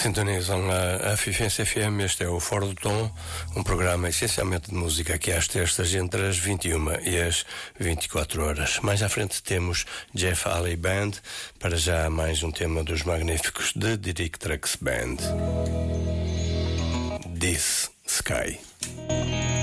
Sintonizam a Fifense FM. Este é o Fora do Tom, um programa essencialmente de música aqui às terças entre as 21 e as 24 horas. Mais à frente temos Jeff Haley Band, para já mais um tema dos magníficos The Directrix Band, This Sky.